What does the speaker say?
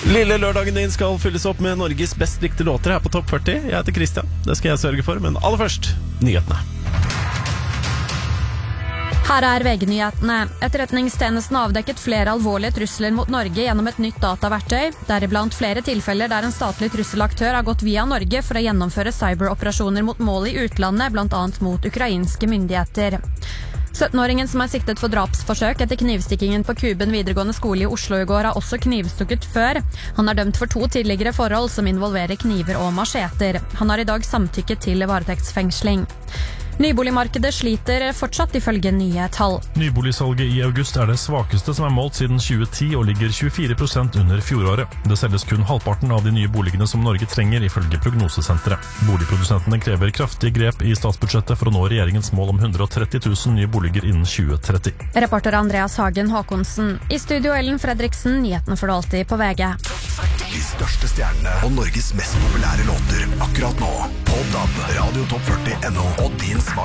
Lille lørdagen din skal fylles opp med Norges best likte låter her på Topp 40. Jeg heter Christian, det skal jeg sørge for, men aller først, nyhetene. Her er VG-nyhetene. Etterretningstjenesten avdekket flere alvorlige trusler mot Norge gjennom et nytt dataverktøy. Deriblant flere tilfeller der en statlig trusselaktør har gått via Norge for å gjennomføre cyberoperasjoner mot mål i utlandet, blant annet mot ukrainske myndigheter. 17-åringen som er siktet for drapsforsøk etter knivstikkingen på Kuben videregående skole i Oslo i går har også knivstukket før. Han er dømt for 2 tidligere forhold som involverer kniver og macheter. Han har i dag samtykket til varetektsfengsling. Nyboligmarkedet sliter fortsatt ifølge nye tall. Nyboligsalget i august er det svakeste som er målt siden 2010 og ligger 24% under fjoråret. Det selges kun halvparten av de nye boligene som Norge trenger ifølge prognosesenteret. Boligprodusentene krever kraftige grep i statsbudsjettet for å nå regjeringens mål om 130 000 nye boliger innen 2030. Reporter Andreas Hagen Håkonsen. I studio Ellen Fredriksen, nyhetene for det alltid på VG. De største stjernene og Norges mest populære låter akkurat nå. På DAB, Radio Topp 40.no og din smart